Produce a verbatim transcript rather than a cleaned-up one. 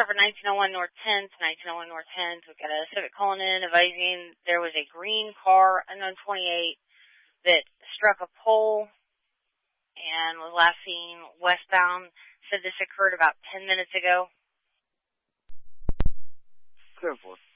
start for nineteen oh one North tenth, nineteen oh one North tenth. We've got a Civic calling in, advising there was a green car, unknown twenty-eight, that struck a pole and was last seen westbound. Said this occurred about ten minutes ago. Clear for.